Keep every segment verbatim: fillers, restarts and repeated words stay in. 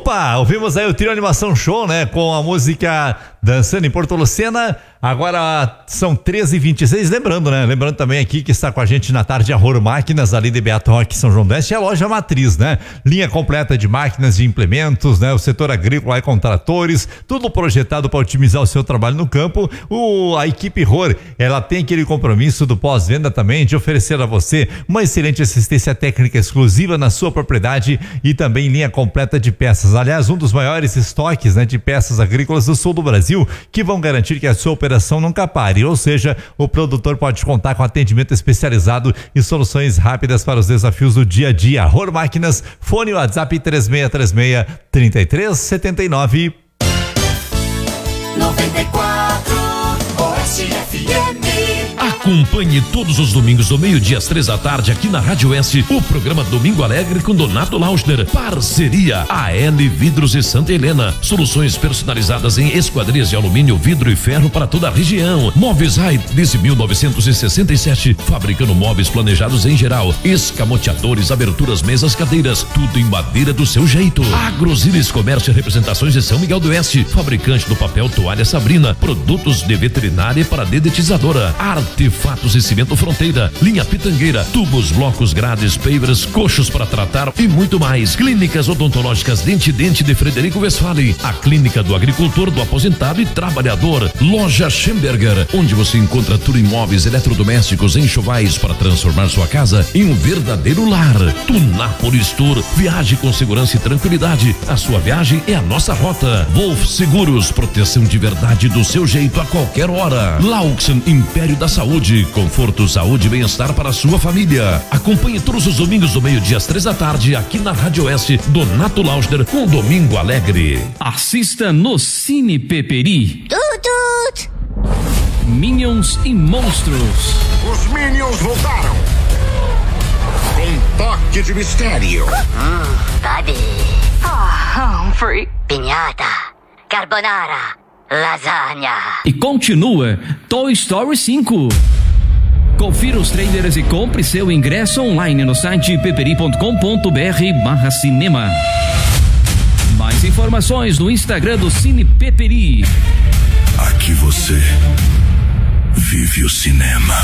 Opa, ouvimos aí o Trio Animação Show, né? Com a música Dançando em Porto Lucena. Agora são treze e vinte e seis, lembrando, né? Lembrando também aqui que está com a gente na tarde a Ror Máquinas, ali de Beato Roque, São João d'Oeste, é a loja matriz, né? Linha completa de máquinas, de implementos, né? O setor agrícola e com tratores, tudo projetado para otimizar o seu trabalho no campo. O, a equipe Ror, ela tem aquele compromisso do pós-venda também, de oferecer a você uma excelente assistência técnica exclusiva na sua propriedade e também linha completa de peças. Aliás, um dos maiores estoques, né, de peças agrícolas do sul do Brasil, que vão garantir que a sua operação nunca pare, ou seja, o produtor pode contar com atendimento especializado e soluções rápidas para os desafios do dia a dia. Ror Máquinas, fone WhatsApp três seis três seis, três três sete nove. noventa e quatro Oeste F M. Acompanhe todos os domingos do meio-dia às três da tarde aqui na Rádio S, o programa Domingo Alegre com Donato Lauschner. Parceria A L Vidros e Santa Helena. Soluções personalizadas em esquadrias de alumínio, vidro e ferro para toda a região. Móveis Rai desde mil novecentos e sessenta e sete, fabricando móveis planejados em geral. Escamoteadores, aberturas, mesas, cadeiras, tudo em madeira do seu jeito. Agrosilis Comércio e Representações de São Miguel do Oeste, fabricante do papel Toalha Sabrina, produtos de veterinária para dedetizadora. Artefatos e Cimento Fronteira, linha Pitangueira, tubos, blocos, grades, pavers, coxos para tratar e muito mais. Clínicas odontológicas Dente Dente de Frederico Westphalen, a clínica do agricultor, do aposentado e trabalhador. Loja Schemberger, onde você encontra tudo em móveis, eletrodomésticos, enxovais para transformar sua casa em um verdadeiro lar. Tunápolis Tour, viaje com segurança e tranquilidade. A sua viagem é a nossa rota. Wolf Seguros, proteção de verdade do seu jeito a qualquer hora. Laux Império da Saúde, conforto, saúde e bem-estar para a sua família. Acompanhe todos os domingos do meio-dia às três da tarde aqui na Rádio S, Donato Lauschner com Domingo Alegre. Assista no Cine Peperi. Tut, tut. Minions e Monstros. Os Minions voltaram com toque de mistério. Hum, Bobby. Oh, Humphrey. Pinhata. Carbonara. Lasagna. E continua Toy Story cinco. Confira os trailers e compre seu ingresso online no site peperi ponto com ponto br barra cinema. Mais informações no Instagram do Cine Peperi. Aqui você vive o cinema.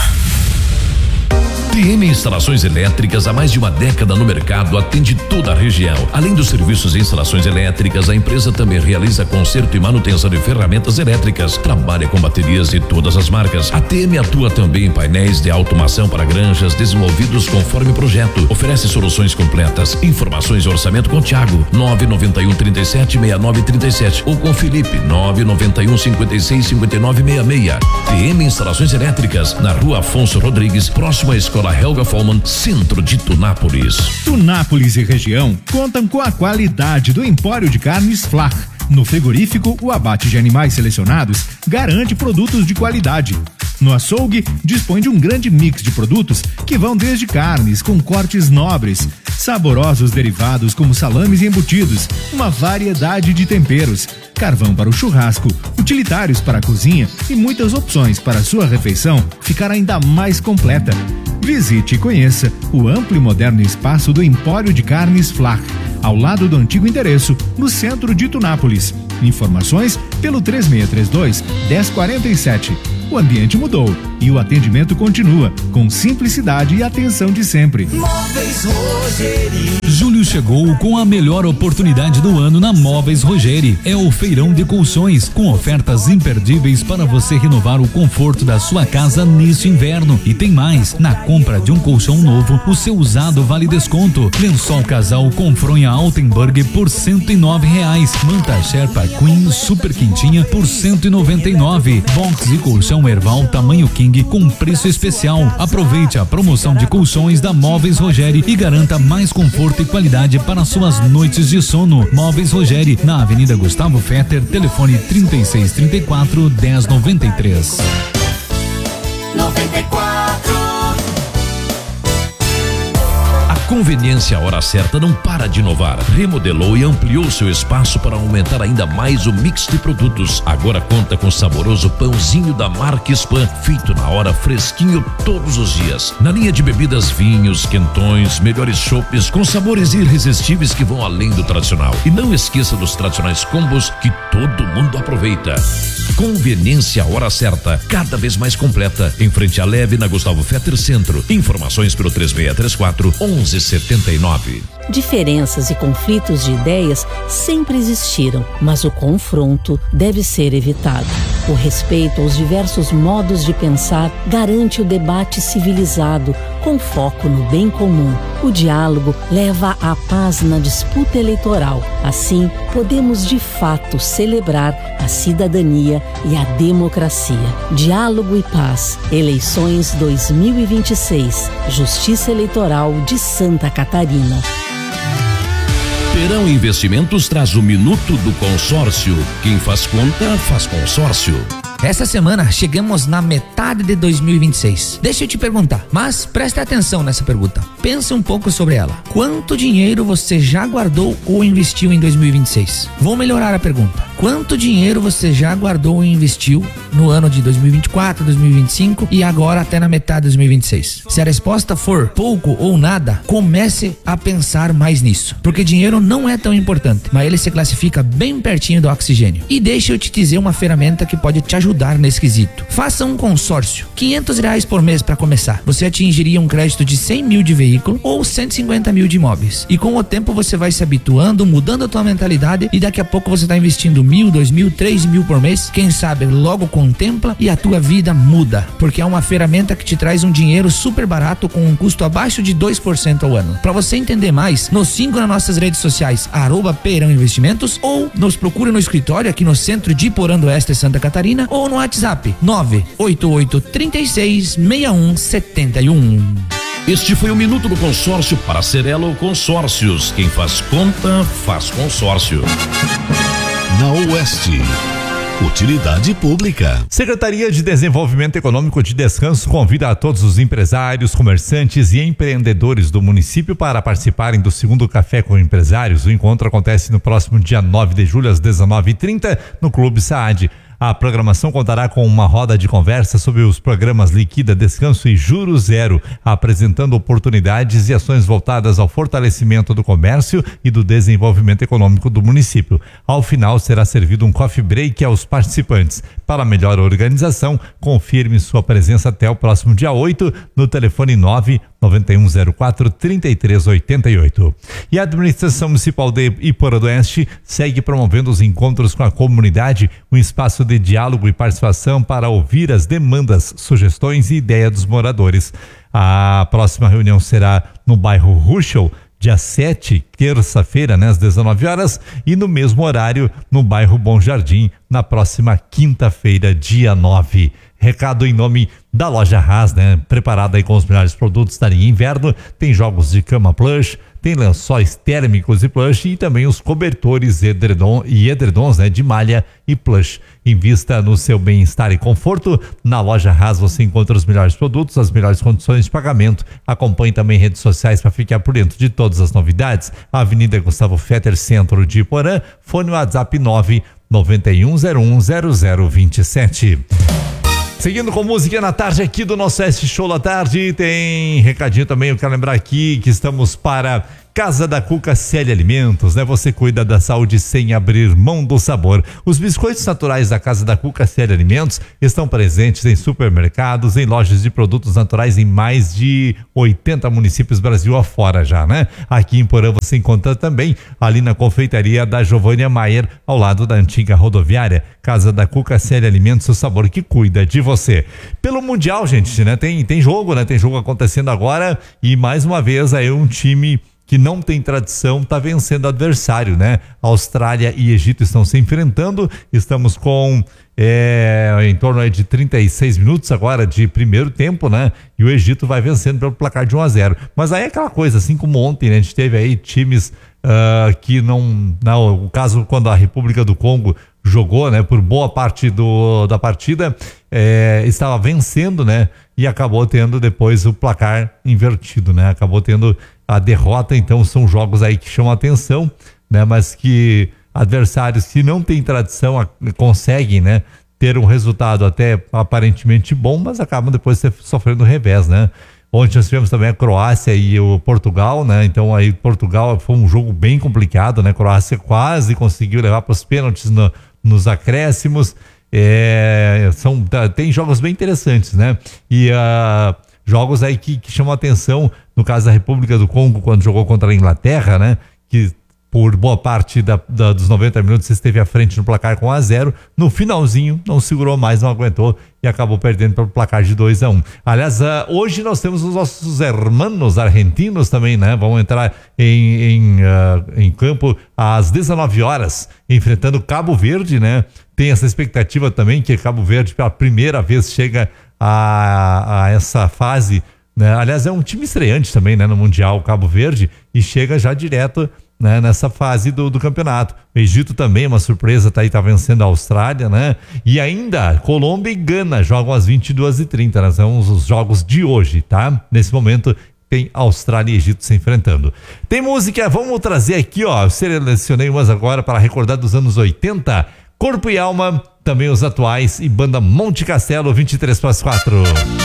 T M Instalações Elétricas, há mais de uma década no mercado, atende toda a região. Além dos serviços de instalações elétricas, a empresa também realiza conserto e manutenção de ferramentas elétricas. Trabalha com baterias de todas as marcas. A T M atua também em painéis de automação para granjas, desenvolvidos conforme projeto. Oferece soluções completas. Informações e orçamento com Thiago, nove nove um, trinta e sete, sessenta e nove, trinta e sete, ou com Felipe, nove nove um, cinquenta e seis, cinquenta e nove, sessenta e seis. T M Instalações Elétricas, na Rua Afonso Rodrigues, próximo à Escola Helga Follmann, centro de Tunápolis. Tunápolis e região contam com a qualidade do Empório de Carnes Flach. No frigorífico, o abate de animais selecionados garante produtos de qualidade. No açougue, dispõe de um grande mix de produtos que vão desde carnes com cortes nobres, saborosos derivados como salames e embutidos, uma variedade de temperos, carvão para o churrasco, utilitários para a cozinha e muitas opções para a sua refeição ficar ainda mais completa. Visite e conheça o amplo e moderno espaço do Empório de Carnes Flach, ao lado do antigo endereço, no centro de Tunápolis. Informações pelo três seis três dois, um zero quatro sete. O ambiente mudou e o atendimento continua, com simplicidade e atenção de sempre. Móveis Rogeri. Julho chegou com a melhor oportunidade do ano na Móveis Rogeri. É o feirão de colchões, com ofertas imperdíveis para você renovar o conforto da sua casa neste inverno. E tem mais, na compra de um colchão novo, o seu usado vale desconto. Lençol casal com fronha Altenburg por cento e nove reais. Manta Sherpa Queen super quentinha por cento e noventa e nove. Box e colchão Erval tamanho King com preço especial. Aproveite a promoção de colchões da Móveis Rogeri e garanta mais conforto e qualidade para suas noites de sono. Móveis Rogeri, na Avenida Gustavo Fetter, telefone trinta e seis, trinta e quatro, dez, noventa e três. noventa e quatro. Conveniência Hora Certa não para de inovar. Remodelou e ampliou seu espaço para aumentar ainda mais o mix de produtos. Agora conta com saboroso pãozinho da marca Spam, feito na hora, fresquinho todos os dias. Na linha de bebidas, vinhos, quentões, melhores chopes com sabores irresistíveis que vão além do tradicional. E não esqueça dos tradicionais combos que todo mundo aproveita. Conveniência Hora Certa, cada vez mais completa, em frente à Leve, na Gustavo Fetter Centro. Informações pelo três seis três quatro, um um sete nove. Diferenças e conflitos de ideias sempre existiram, mas o confronto deve ser evitado. O respeito aos diversos modos de pensar garante o debate civilizado, com foco no bem comum. O diálogo leva à paz na disputa eleitoral. Assim, podemos de fato celebrar a cidadania e a democracia. Diálogo e paz. Eleições dois mil e vinte e seis. Justiça Eleitoral de Santa Catarina. Perão Investimentos traz o Minuto do Consórcio. Quem faz conta, faz consórcio. Essa semana chegamos na metade de dois mil e vinte e seis. Deixa eu te perguntar, mas preste atenção nessa pergunta. Pense um pouco sobre ela. Quanto dinheiro você já guardou ou investiu em dois mil e vinte e seis? Vou melhorar a pergunta. Quanto dinheiro você já guardou ou investiu no ano de dois mil e vinte e quatro, dois mil e vinte e cinco e agora até na metade de dois mil e vinte e seis? Se a resposta for pouco ou nada, comece a pensar mais nisso. Porque dinheiro não é tão importante, mas ele se classifica bem pertinho do oxigênio. E deixa eu te dizer uma ferramenta que pode te ajudar nesse quesito. Faça um consórcio. quinhentos reais por mês para começar. Você atingiria um crédito de cem mil de veículo ou cento e cinquenta mil de imóveis. E com o tempo você vai se habituando, mudando a tua mentalidade e daqui a pouco você está investindo mil, dois mil, três mil por mês. Quem sabe logo contempla e a tua vida muda. Porque é uma ferramenta que te traz um dinheiro super barato com um custo abaixo de dois por cento ao ano. Para você entender mais, nos siga nas nossas redes sociais, arroba Perão Investimentos, ou nos procure no escritório aqui no centro de Porã do Oeste, Santa Catarina, ou no WhatsApp nove oito oito, três seis, seis um sete um. Este foi o Minuto do Consórcio para Cerelo Consórcios. Quem faz conta, faz consórcio. Na Oeste, utilidade pública. Secretaria de Desenvolvimento Econômico de Descanso convida a todos os empresários, comerciantes e empreendedores do município para participarem do segundo Café com Empresários. O encontro acontece no próximo dia nove de julho às dezenove e trinta no Clube Saad. A programação contará com uma roda de conversa sobre os programas Liquida, Descanso e Juro Zero, apresentando oportunidades e ações voltadas ao fortalecimento do comércio e do desenvolvimento econômico do município. Ao final, será servido um coffee break aos participantes. Para melhor organização, confirme sua presença até o próximo dia oito no telefone nove nove um zero quatro, três três oito oito. E a Administração Municipal de Iporã do Oeste segue promovendo os encontros com a comunidade, um espaço de diálogo e participação para ouvir as demandas, sugestões e ideias dos moradores. A próxima reunião será no bairro Ruschel, dia sete, terça-feira, né, às dezenove horas, e no mesmo horário no bairro Bom Jardim, na próxima quinta-feira, dia nove. Recado em nome da Loja Haas, né? Preparada aí com os melhores produtos da linha inverno. Tem jogos de cama plush, tem lençóis térmicos e plush e também os cobertores edredom, e edredons, né? De malha e plush. Invista no seu bem-estar e conforto. Na Loja Haas você encontra os melhores produtos, as melhores condições de pagamento. Acompanhe também redes sociais para ficar por dentro de todas as novidades. Avenida Gustavo Fetter, Centro de Iporã. Fone WhatsApp nove nove um zero um zero zero dois sete. Seguindo com música na tarde aqui do nosso S Show da Tarde, tem recadinho também, eu quero lembrar aqui que estamos para Casa da Cuca C L Alimentos, né? Você cuida da saúde sem abrir mão do sabor. Os biscoitos naturais da Casa da Cuca C L Alimentos estão presentes em supermercados, em lojas de produtos naturais em mais de oitenta municípios Brasil afora já, né? Aqui em Porã você encontra também ali na confeitaria da Giovânia Maier, ao lado da antiga rodoviária. Casa da Cuca C L Alimentos, o sabor que cuida de você. Pelo Mundial, gente, né? Tem, tem jogo, né? Tem jogo acontecendo agora e mais uma vez aí um time que não tem tradição, está vencendo o adversário, né? Austrália e Egito estão se enfrentando, estamos com é, em torno aí de trinta e seis minutos agora de primeiro tempo, né? E o Egito vai vencendo pelo placar de um a zero. Mas aí é aquela coisa, assim como ontem, né? A gente teve aí times uh, que não, não, o caso quando a República do Congo jogou, né, por boa parte do, da partida, é, estava vencendo, né, e acabou tendo depois o placar invertido, né, acabou tendo a derrota. Então são jogos aí que chamam a atenção, né, mas que adversários que não têm tradição a, conseguem, né, ter um resultado até aparentemente bom, mas acabam depois sofrendo revés, né. Ontem nós tivemos também a Croácia e o Portugal, né? Então aí Portugal foi um jogo bem complicado, né? A Croácia quase conseguiu levar para os pênaltis no, nos acréscimos. É, são, tem jogos bem interessantes, né? E uh, jogos aí que, que chamam a atenção, no caso da República do Congo, quando jogou contra a Inglaterra, né? Que por boa parte da, da, dos noventa minutos esteve à frente no placar com um a zero, no finalzinho não segurou mais, não aguentou e acabou perdendo pelo placar de dois a um. Aliás, uh, hoje nós temos os nossos hermanos argentinos também, né? Vão entrar em, em, uh, em campo às dezenove horas, enfrentando Cabo Verde, né? Tem essa expectativa também que Cabo Verde pela primeira vez chega a, a essa fase, né? Aliás, é um time estreante também, né? No Mundial Cabo Verde, e chega já direto, né, nessa fase do, do campeonato. O Egito também é uma surpresa, tá aí, tá vencendo a Austrália, né? E ainda Colômbia e Gana jogam às vinte e duas e trinta, né? São os jogos de hoje, tá? Nesse momento tem Austrália e Egito se enfrentando. Tem música, vamos trazer aqui, ó, eu selecionei umas agora para recordar dos anos oitenta, Corpo e Alma, também os atuais, e banda Monte Castelo, vinte e três para as quatro.